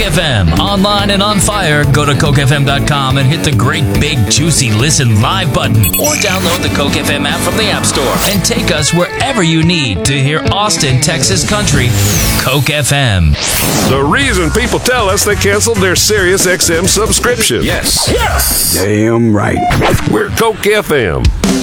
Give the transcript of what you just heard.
FM. Online and on fire, go to CokeFM.com and hit the great big juicy listen live button. Or download the Coke FM app from the App Store and take us wherever you need to hear Austin, Texas country, Coke FM. The reason people tell us they canceled their Sirius XM subscription. Yes. Yes. Damn right. We're Coke FM.